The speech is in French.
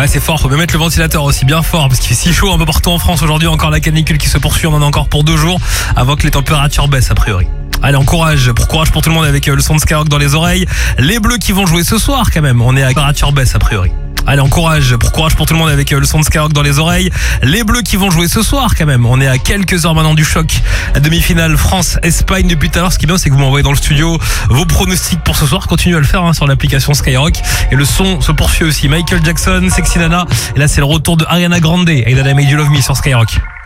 Ouais, c'est fort, faut même mettre le ventilateur aussi bien fort parce qu'il fait si chaud un peu partout en France aujourd'hui, encore la canicule qui se poursuit, on en a encore pour 2 jours avant que les températures baissent a priori. Allez, courage pour tout le monde avec le son de Skyrock dans les oreilles. Les Bleus qui vont jouer ce soir quand même, on est à température baisse a priori. Allez, courage pour tout le monde avec le son de Skyrock dans les oreilles. Les Bleus qui vont jouer ce soir quand même. On est à quelques heures maintenant du choc. La demi-finale France-Espagne depuis tout à l'heure. Ce qui est bien, c'est que vous m'envoyez dans le studio vos pronostics pour ce soir. Continuez à le faire sur l'application Skyrock. Et le son se poursuit aussi. Michael Jackson, Sexy Nana. Et là, c'est le retour de Ariana Grande. Et là, Made You Love Me sur Skyrock.